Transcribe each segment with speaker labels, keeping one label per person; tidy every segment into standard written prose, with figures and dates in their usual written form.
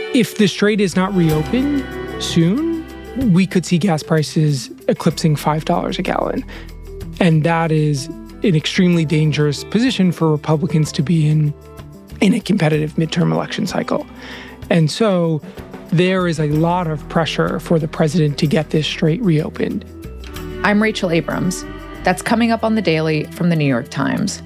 Speaker 1: If the strait is not reopened soon, we could see gas prices eclipsing $5 a gallon. And that is an extremely dangerous position for Republicans to be in a competitive midterm election cycle. And so there is a lot of pressure for the president to get this strait reopened.
Speaker 2: I'm Rachel Abrams. That's coming up on The Daily from The New York Times.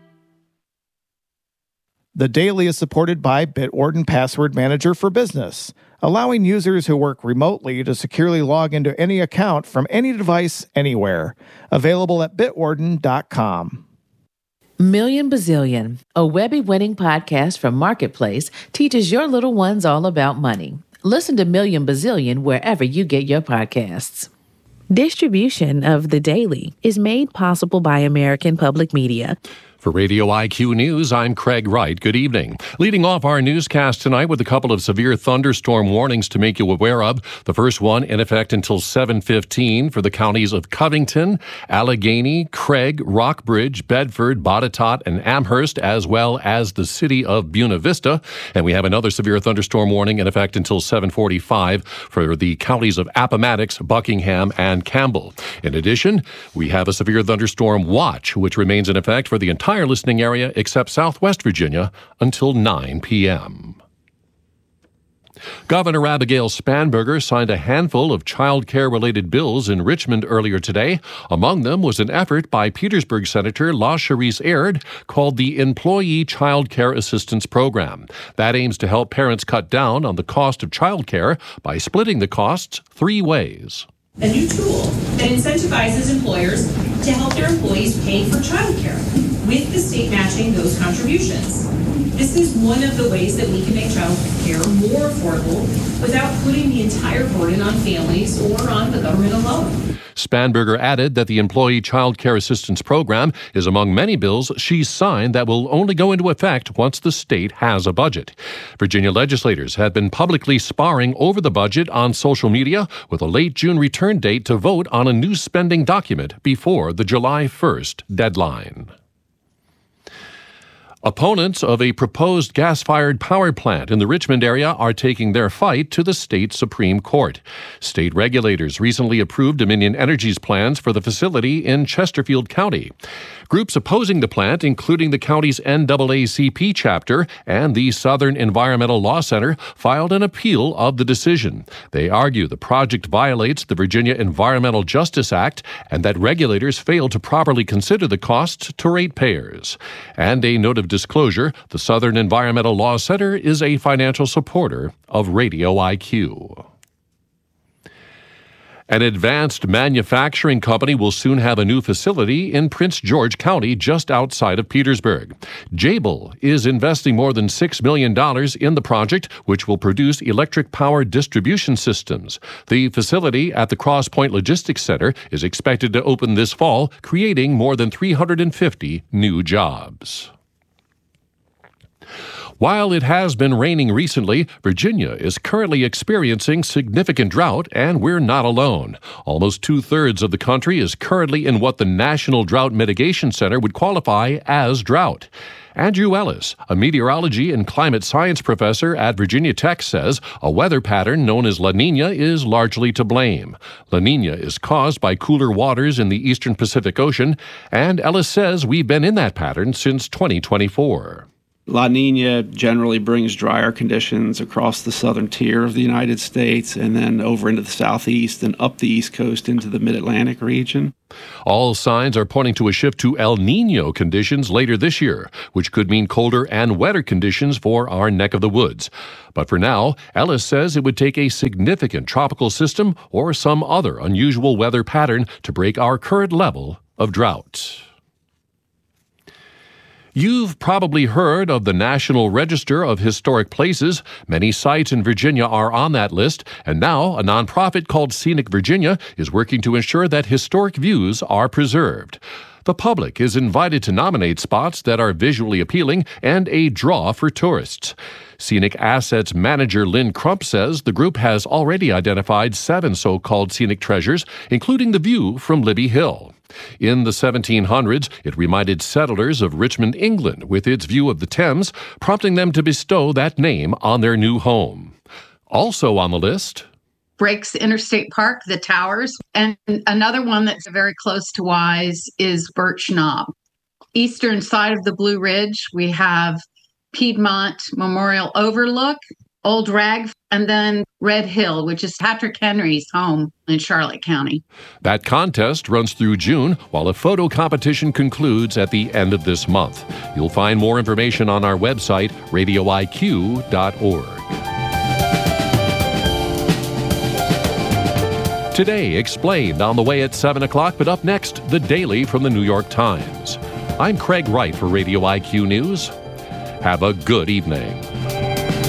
Speaker 3: The Daily is supported by Bitwarden Password Manager for Business, allowing users who work remotely to securely log into any account from any device anywhere. Available at bitwarden.com.
Speaker 4: Million Bazillion, a Webby-winning podcast from Marketplace, teaches your little ones all about money. Listen to Million Bazillion wherever you get your podcasts. Distribution of The Daily is made possible by American Public Media.
Speaker 5: For Radio IQ News, I'm Craig Wright. Good evening. Leading off our newscast tonight with a couple of severe thunderstorm warnings to make you aware of. The first one in effect until 7:15 for the counties of Covington, Allegheny, Craig, Rockbridge, Bedford, Botetourt, and Amherst, as well as the city of Buena Vista. And we have another severe thunderstorm warning in effect until 7:45 for the counties of Appomattox, Buckingham, and Campbell. In addition, we have a severe thunderstorm watch, which remains in effect for the entire listening area except Southwest Virginia until 9 p.m. Governor Abigail Spanberger signed a handful of child care-related bills in Richmond earlier today. Among them was an effort by Petersburg Senator LaCherice Aird called the Employee Child Care Assistance Program. That aims to help parents cut down on the cost of child care by splitting the costs 3 ways.
Speaker 6: A new tool that incentivizes employers to help their employees pay for childcare, with the state matching those contributions. This is one of the ways that we can make childcare more affordable without putting the entire burden on families or on the government alone.
Speaker 5: Spanberger added that the Employee Child Care Assistance Program is among many bills she's signed that will only go into effect once the state has a budget. Virginia legislators had been publicly sparring over the budget on social media with a late June return date to vote on a new spending document before the July 1st deadline. Opponents of a proposed gas-fired power plant in the Richmond area are taking their fight to the state Supreme Court. State regulators recently approved Dominion Energy's plans for the facility in Chesterfield County. Groups opposing the plant, including the county's NAACP chapter and the Southern Environmental Law Center, filed an appeal of the decision. They argue the project violates the Virginia Environmental Justice Act and that regulators failed to properly consider the costs to ratepayers. And a note of disclosure, the Southern Environmental Law Center is a financial supporter of Radio IQ. An advanced manufacturing company will soon have a new facility in Prince George County just outside of Petersburg. Jabil is investing more than $6 million in the project, which will produce electric power distribution systems. The facility at the Cross Point Logistics Center is expected to open this fall, creating more than 350 new jobs. While it has been raining recently, Virginia is currently experiencing significant drought, and we're not alone. Almost 2/3 of the country is currently in what the National Drought Mitigation Center would qualify as drought. Andrew Ellis, a meteorology and climate science professor at Virginia Tech, says a weather pattern known as La Niña is largely to blame. La Niña is caused by cooler waters in the eastern Pacific Ocean, and Ellis says we've been in that pattern since 2024.
Speaker 7: La Niña generally brings drier conditions across the southern tier of the United States and then over into the southeast and up the east coast into the mid-Atlantic region.
Speaker 5: All signs are pointing to a shift to El Niño conditions later this year, which could mean colder and wetter conditions for our neck of the woods. But for now, Ellis says it would take a significant tropical system or some other unusual weather pattern to break our current level of drought. You've probably heard of the National Register of Historic Places. Many sites in Virginia are on that list, and now a nonprofit called Scenic Virginia is working to ensure that historic views are preserved. The public is invited to nominate spots that are visually appealing and a draw for tourists. Scenic Assets manager Lynn Crump says the group has already identified 7 so-called scenic treasures, including the view from Libby Hill. In the 1700s, it reminded settlers of Richmond, England, with its view of the Thames, prompting them to bestow that name on their new home. Also on the list,
Speaker 8: Breaks Interstate Park, the towers. And another one that's very close to Wise is Birch Knob. Eastern side of the Blue Ridge, we have Piedmont Memorial Overlook, Old Rag, and then Red Hill, which is Patrick Henry's home in Charlotte County.
Speaker 5: That contest runs through June, while a photo competition concludes at the end of this month. You'll find more information on our website, radioiq.org. Today Explained on the way at 7 o'clock, but up next, The Daily from the New York Times. I'm Craig Wright for Radio IQ News. Have a good evening.